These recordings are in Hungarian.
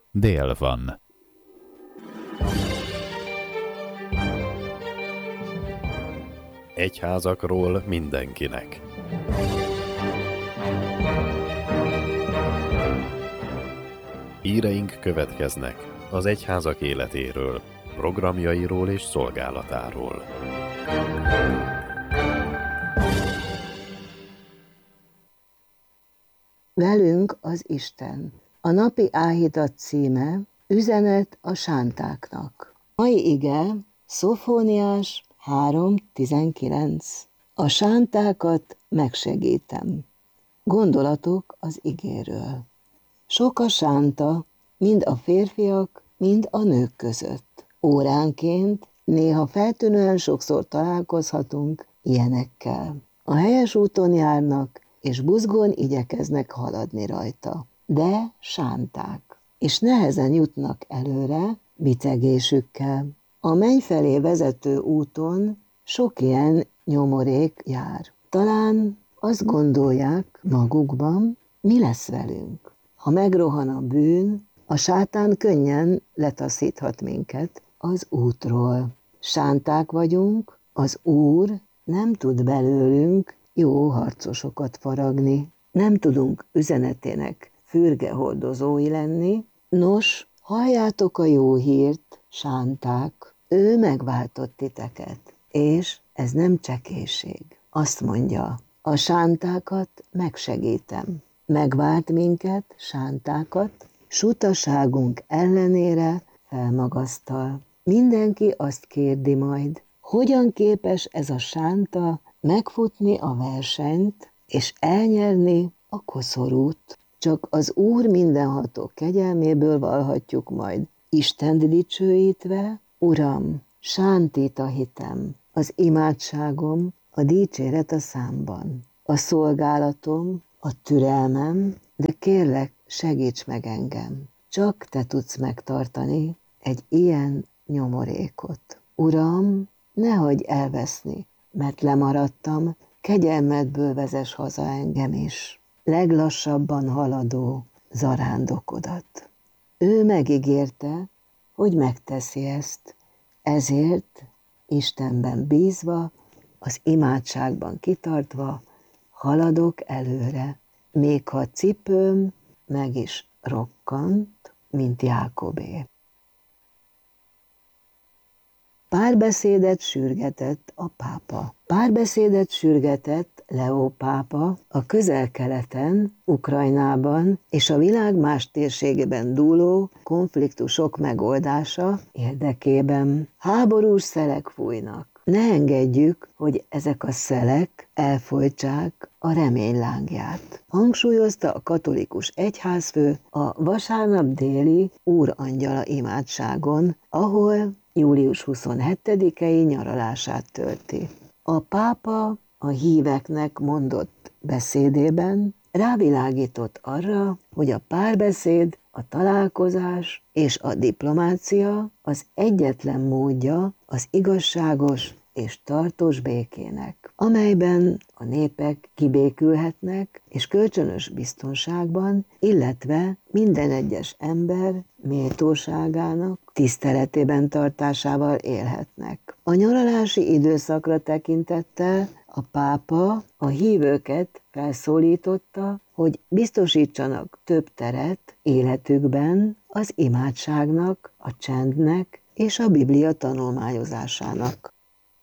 dél van. Egyházakról mindenkinek. Híreink következnek az egyházak életéről, programjairól és szolgálatáról. Velünk az Isten. A napi áhítat címe Üzenet a sántáknak. Mai ige Szofóniás 3.19. A sántákat megsegítem. Gondolatok az igéről. Sok a sánta, mind a férfiak, mind a nők között. Óránként, néha feltűnően sokszor találkozhatunk ilyenekkel. A helyes úton járnak, és buzgón igyekeznek haladni rajta. De sánták, és nehezen jutnak előre bicegésükkel. A menny felé vezető úton sok ilyen nyomorék jár. Talán azt gondolják magukban, mi lesz velünk. Ha megrohan a bűn, a sátán könnyen letaszíthat minket az útról. Sánták vagyunk, az Úr nem tud belőlünk jó harcosokat faragni. Nem tudunk üzenetének fürgehordozói lenni. Nos, halljátok a jó hírt, sánták, ő megváltott titeket, és ez nem csekélység. Azt mondja, a sántákat megsegítem. Megvált minket, sántákat, sutaságunk ellenére felmagasztal. Mindenki azt kérdi majd, hogyan képes ez a sánta megfutni a versenyt, és elnyerni a koszorút. Csak az Úr mindenható kegyelméből vallhatjuk majd, Istent dicsőítve, Uram, sántít a hitem, az imádságom, a dicséret a számban, a szolgálatom, a türelmem, de kérlek, segíts meg engem. Csak te tudsz megtartani egy ilyen nyomorékot. Uram, ne hagyj elveszni, mert lemaradtam, kegyelmedből vezess haza engem is, leglassabban haladó zarándokodat. Ő megígérte, hogy megteszi ezt, ezért Istenben bízva, az imádságban kitartva haladok előre, még ha cipőm meg is rokkant, mint Jákobé. Párbeszédet sürgetett a pápa. Párbeszédet sürgetett Leó pápa a Közel-Keleten, Ukrajnában és a világ más térségében dúló konfliktusok megoldása érdekében. Háborús szelek fújnak. Ne engedjük, hogy ezek a szelek elfojtsák a remény lángját. Hangsúlyozta a katolikus egyházfő a vasárnap déli Úrangyala imádságon, ahol július 27-i nyaralását tölti. A pápa a híveknek mondott beszédében rávilágított arra, hogy a párbeszéd, a találkozás és a diplomácia az egyetlen módja az igazságos és tartós békének, amelyben a népek kibékülhetnek és kölcsönös biztonságban, illetve minden egyes ember méltóságának tiszteletében tartásával élhetnek. A nyaralási időszakra tekintettel a pápa a hívőket felszólította, hogy biztosítsanak több teret életükben az imádságnak, a csendnek és a Biblia tanulmányozásának.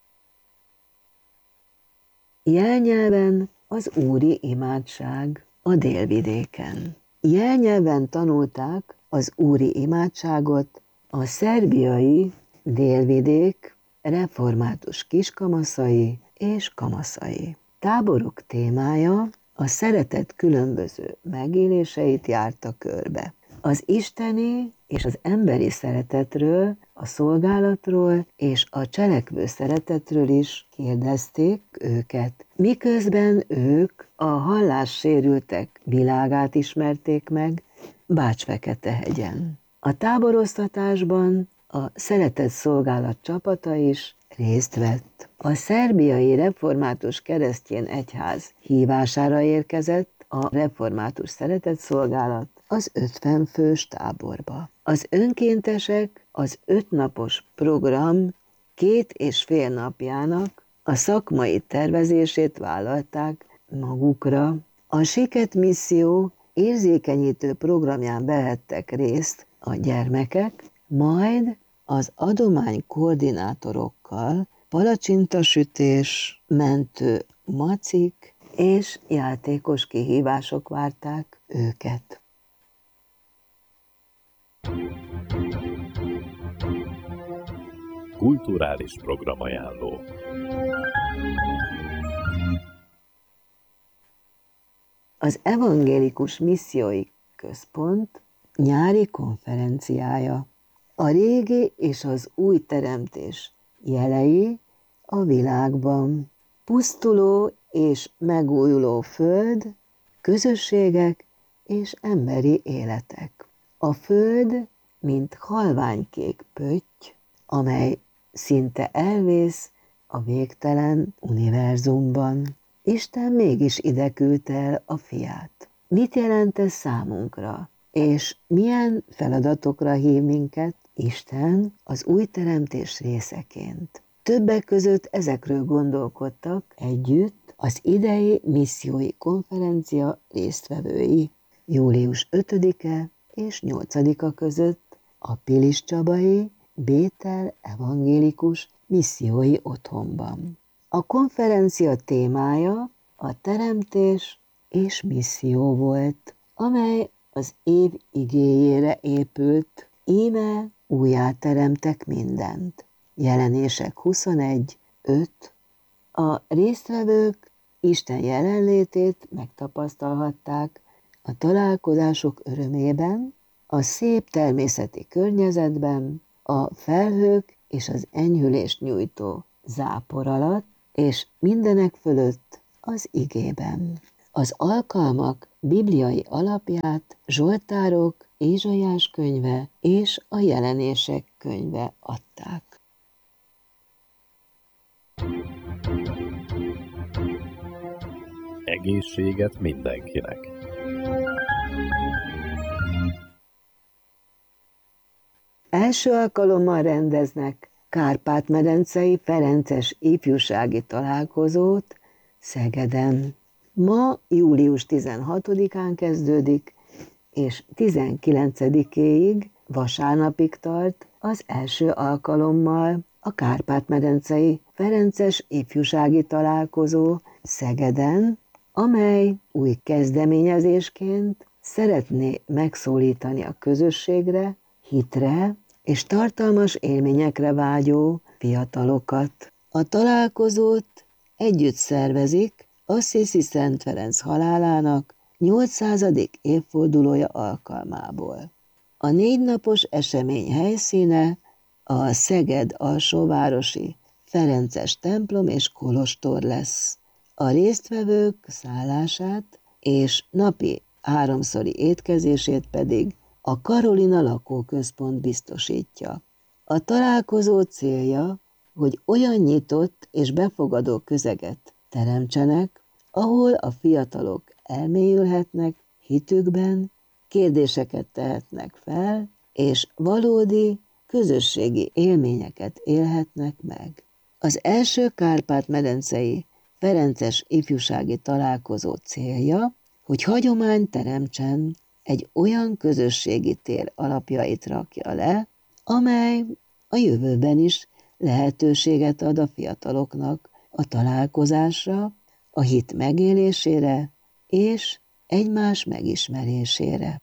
Jelnyelven az úri imádság a délvidéken. Jelnyelven tanulták az úri imádságot a szerbiai délvidék református kiskamaszai és kamaszai. Táboruk témája a szeretet különböző megéléseit járta körbe. Az isteni és az emberi szeretetről, a szolgálatról és a cselekvő szeretetről is kérdezték őket, miközben ők a hallássérültek világát ismerték meg Bács-Fekete-hegyen. A táboroztatásban a szeretett szolgálat csapata is részt vett. A szerbiai református keresztény egyház hívására érkezett a református szeretett szolgálat az 50 fős táborba. Az önkéntesek az 5 napos program 2,5 napjának a szakmai tervezését vállalták magukra. A Siket misszió érzékenyítő programján vehettek részt a gyermekek, majd az adomány koordinátorokkal palacsintasütés, mentő macik és játékos kihívások várták őket. Kulturális programajánló. Az Evangélikus Missziói Központ nyári konferenciája. A régi és az új teremtés jelei a világban. Pusztuló és megújuló föld, közösségek és emberi életek. A föld, mint halványkék pötty, amely szinte elvész a végtelen univerzumban. Isten mégis ide küldte el a fiát. Mit jelent ez számunkra? És milyen feladatokra hív minket Isten az új teremtés részeként? Többek között ezekről gondolkodtak együtt az idei missziói konferencia résztvevői. Július 5-e és 8-a között a Piliscsabai Bétel Evangélikus Missziói Otthonban. A konferencia témája a teremtés és misszió volt, amely az év igéjére épült, íme újjáteremtek mindent. Jelenések 21:5. A résztvevők Isten jelenlétét megtapasztalhatták a találkozások örömében, a szép természeti környezetben, a felhők és az enyhülést nyújtó zápor alatt, és mindenek fölött az igében. Az alkalmak bibliai alapját Zsoltárok, Ézsaiás könyve és a Jelenések könyve adták. Egészséget mindenkinek! Első alkalommal rendeznek Kárpát-medencei Ferences ifjúsági találkozót Szegeden. Ma július 16-án kezdődik, és 19-éig vasárnapig tart az első alkalommal a Kárpát-medencei Ferences ifjúsági találkozó Szegeden, amely új kezdeményezésként szeretné megszólítani a közösségre, hitre és tartalmas élményekre vágyó fiatalokat. A találkozót együtt szervezik Assisi Szent Ferenc halálának 800. évfordulója alkalmából. A 4 napos esemény helyszíne a Szeged alsóvárosi Ferences templom és kolostor lesz. A résztvevők szállását és napi 3-szori étkezését pedig a Karolina lakóközpont biztosítja. A találkozó célja, hogy olyan nyitott és befogadó közeget teremtsenek, ahol a fiatalok elmélyülhetnek hitükben, kérdéseket tehetnek fel, és valódi közösségi élményeket élhetnek meg. Az első Kárpát-medencei Ferences ifjúsági találkozó célja, hogy hagyomány teremtsen, egy olyan közösségi tér alapjait rakja le, amely a jövőben is lehetőséget ad a fiataloknak a találkozásra, a hit megélésére és egymás megismerésére.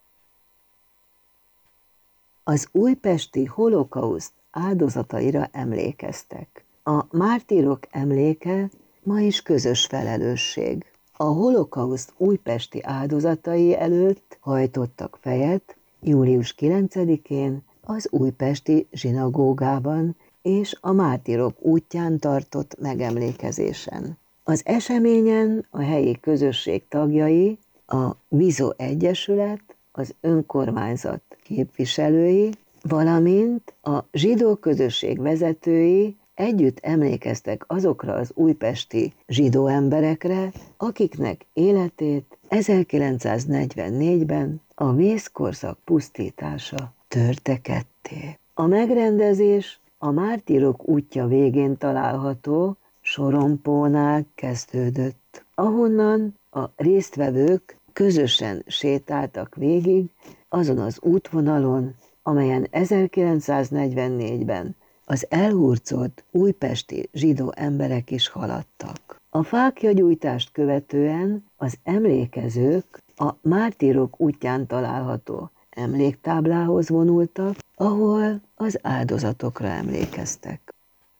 Az újpesti holokauszt áldozataira emlékeztek. A mártírok emléke ma is közös felelősség. A holokauszt újpesti áldozatai előtt hajtottak fejet július 9-én az újpesti zsinagógában és a mártírok útján tartott megemlékezésen. Az eseményen a helyi közösség tagjai, a Vizo Egyesület, az önkormányzat képviselői, valamint a zsidó közösség vezetői együtt emlékeztek azokra az újpesti zsidó emberekre, akiknek életét 1944-ben a vészkorszak pusztítása törte ketté. A megrendezés a Mártírok útja végén található sorompónál kezdődött, ahonnan a résztvevők közösen sétáltak végig azon az útvonalon, amelyen 1944-ben az elhurcolt újpesti zsidó emberek is haladtak. A fáklyagyújtást követően az emlékezők a Mártírok útján található emléktáblához vonultak, ahol az áldozatokra emlékeztek.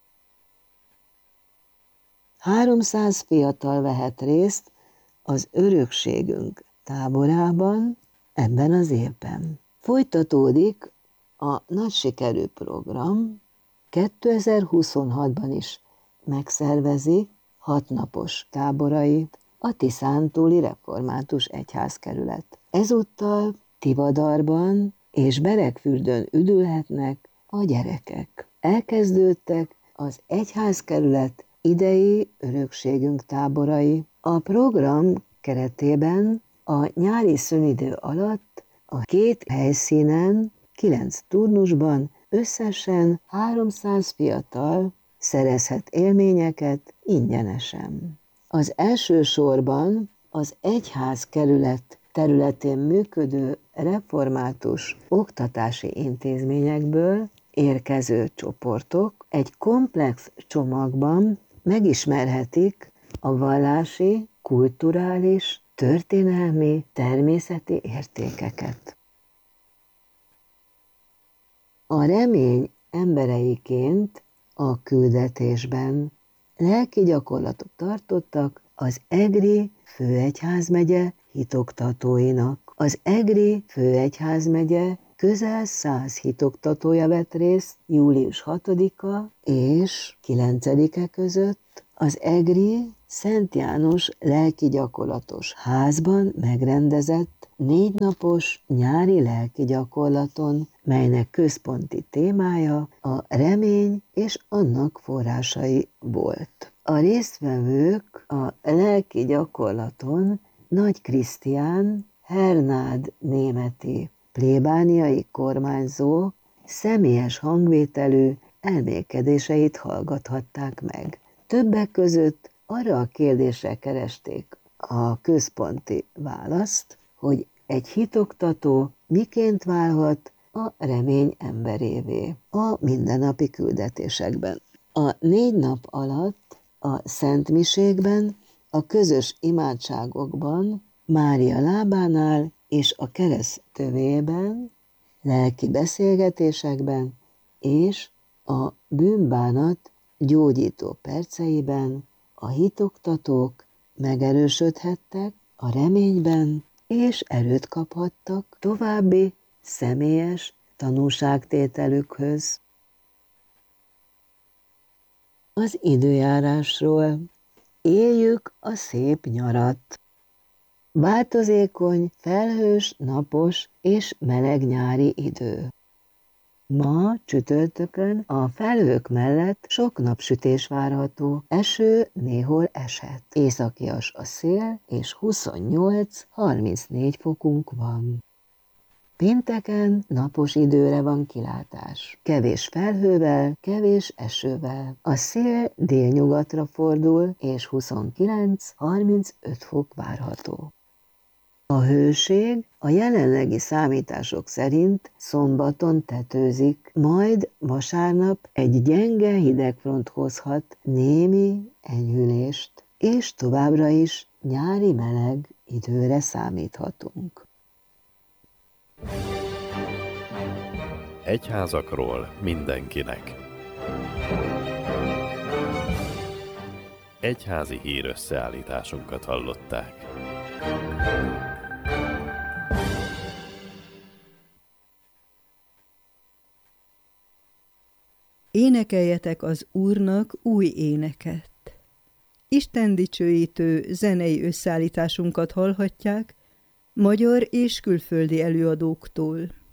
300 fiatal vehet részt az Örökségünk táborában ebben az évben. Folytatódik a nagy sikerű program, 2026-ban is megszervezi 6 napos táborait a Tiszántúli Református Egyházkerület. Ezúttal Tivadarban és Beregfürdőn üdülhetnek a gyerekek. Elkezdődtek az egyházkerület idei Örökségünk táborai. A program keretében a nyári szünidő alatt a 2 helyszínen, 9 turnusban összesen 300 fiatal szerezhet élményeket ingyenesen. Az első sorban az egyházkerület területén működő református oktatási intézményekből érkező csoportok egy komplex csomagban megismerhetik a vallási, kulturális, történelmi, természeti értékeket. A remény embereiként a küldetésben lelki gyakorlatot tartottak az Egri főegyházmegye hitoktatóinak. Az Egri főegyházmegye közel 100 hitoktatója vett részt július 6-a és 9-e között az Egri Szent János lelki gyakorlatos házban megrendezett 4 napos nyári lelki gyakorlaton, melynek központi témája a remény és annak forrásai volt. A résztvevők a lelki gyakorlaton Nagy Krisztián, Hernád németi plébániai kormányzó személyes hangvételű elmélkedéseit hallgathatták meg. Többek között arra a kérdésre keresték a központi választ, hogy egy hitoktató miként válhat a remény emberévé a mindennapi küldetésekben. A 4 nap alatt a szentmisékben, a közös imádságokban, Mária lábánál és a kereszt tövében, lelki beszélgetésekben és a bűnbánat gyógyító perceiben a hitoktatók megerősödhettek a reményben, és erőt kaphattak további személyes tanúságtételükhöz. Az időjárásról: éljük a szép nyarat. Változékony, felhős, napos és meleg nyári idő. Ma csütörtökön a felhők mellett sok napsütés várható, eső néhol eshet. Északias a szél, és 28-34 fokunk van. Pénteken napos időre van kilátás. Kevés felhővel, kevés esővel. A szél délnyugatra fordul, és 29-35 fok várható. A hőség a jelenlegi számítások szerint szombaton tetőzik, majd vasárnap egy gyenge hidegfront hozhat némi enyhülést, és továbbra is nyári meleg időre számíthatunk. Egyházakról mindenkinek. Egyházi hírösszeállításunkat hallották. Énekeljetek az Úrnak új éneket. Isten dicsőítő zenei összeállításunkat hallhatják magyar és külföldi előadóktól.